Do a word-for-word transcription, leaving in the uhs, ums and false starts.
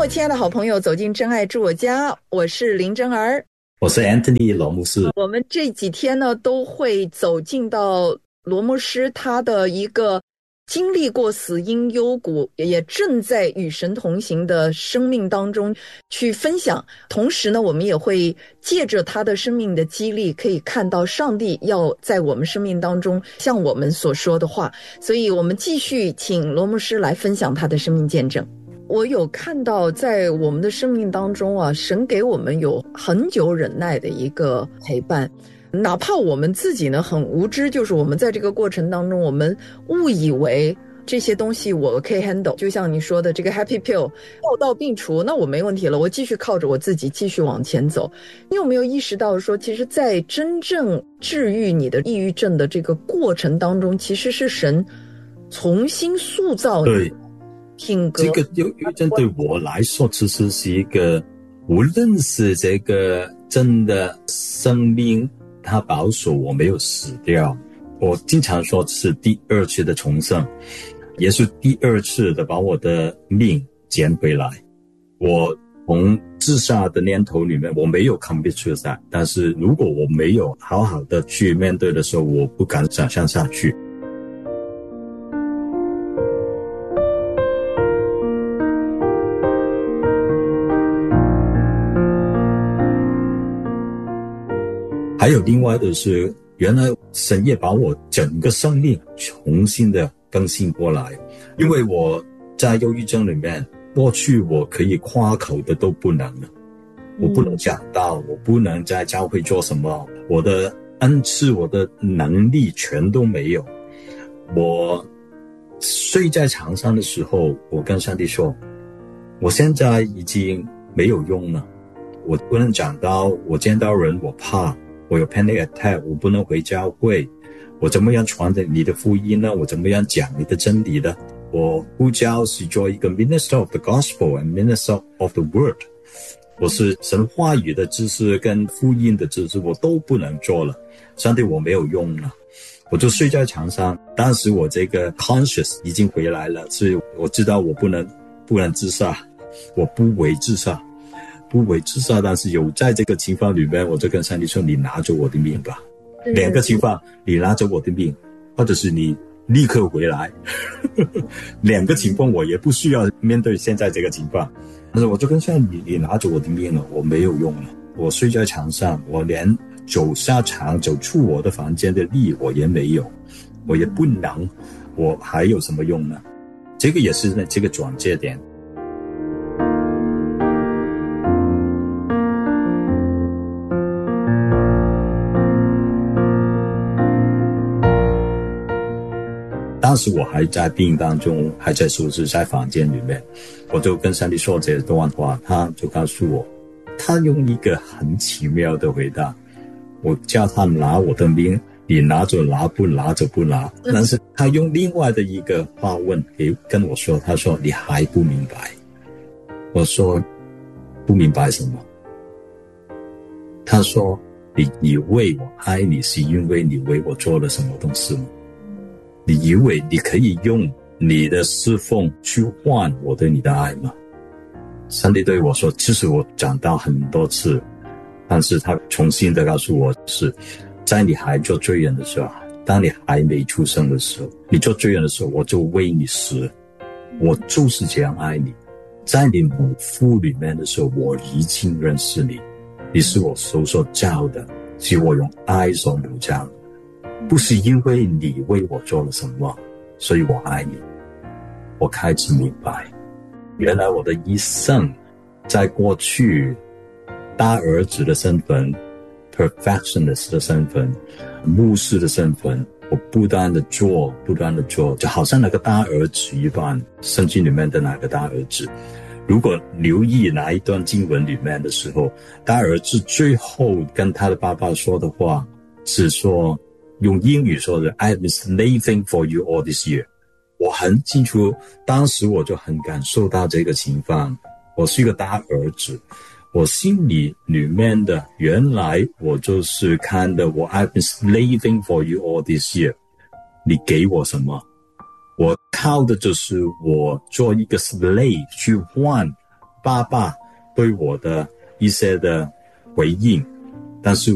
亲爱的好朋友，走进真爱住我家，我是林真儿， 我是 Anthony 罗牧师。 我们这几天呢都会走进到罗牧师他的一个经历过死荫幽谷，也正在与神同行的生命当中去分享。同时呢，我们也会借着他的生命的激励，可以看到上帝要在我们生命当中向我们所说的话。所以我们继续请罗牧师来分享他的生命见证。我有看到在我们的生命当中啊，神给我们有很久忍耐的一个陪伴，哪怕我们自己呢很无知，就是我们在这个过程当中，我们误以为这些东西我可以 handle， 就像你说的这个 happy pill 药到病除，那我没问题了，我继续靠着我自己继续往前走。你有没有意识到说，其实在真正治愈你的抑郁症的这个过程当中，其实是神重新塑造你对品格。 这个忧郁症对我来说其实是一个，无论是这个真的生命它保守我没有死掉，我经常说是第二次的重生，也是第二次的把我的命捡回来。我从自杀的念头里面我没有 commit suicide， 但是如果我没有好好的去面对的时候，我不敢想象下去。还有另外的是，原来神也把我整个生命重新的更新过来。因为我在忧郁症里面，过去我可以夸口的都不能了，我不能讲道，我不能在教会做什么，我的恩赐我的能力全都没有。我睡在床上的时候，我跟上帝说，我现在已经没有用了，我不能讲道，我见到人我怕，我有 panic attack， 我不能回教会，我怎么样传你的福音呢？我怎么样讲你的真理呢？我呼叫是做一个 minister of the gospel and minister of the word， 我是神话语的知识跟福音的知识我都不能做了，上帝我没有用了，我就睡在床上。当时我这个 conscious 已经回来了，所以我知道我不能不能自杀，我不为自杀不为自杀，但是有在这个情况里面，我就跟上帝说，你拿着我的命吧。两个情况，你拿着我的命，或者是你立刻回来。两个情况我也不需要面对现在这个情况，但是我就跟上帝，你拿着我的命了，我没有用了，我睡在床上，我连走下床走出我的房间的力我也没有，我也不能，我还有什么用呢？这个也是这个转折点。当时我还在病当中，还在收拾在房间里面，我就跟上帝说这段话，他就告诉我，他用一个很奇妙的回答，我叫他拿我的命，你拿着拿，不拿着不拿。但是他用另外的一个话问给跟我说，他说你还不明白。我说不明白什么？他说你以为我爱你是因为你为我做了什么东西吗？你以为你可以用你的侍奉去换我对你的爱吗？上帝对我说，其实我讲到很多次，但是他重新的告诉我，是在你还做罪人的时候，当你还没出生的时候，你做罪人的时候，我就为你死，我就是这样爱你。在你母腹里面的时候，我已经认识你，你是我手所造的，是我用爱所母造的，不是因为你为我做了什么，所以我爱你。我开始明白，原来我的一生，在过去大儿子的身份， perfectionist 的身份，牧师的身份，我不断的做不断的做，就好像那个大儿子一般，圣经里面的那个大儿子。如果留意那一段经文里面的时候，大儿子最后跟他的爸爸说的话是说，用英语说的 I've been slaving for you all this year。 我很清楚，当时我就很感受到这个情况，我是一个大儿子，我心里里面的原来我就是看的，我 I've been slaving for you all this year， 你给我什么？我靠的就是我做一个 slave 去换， 爸爸对我的一些的回应，但是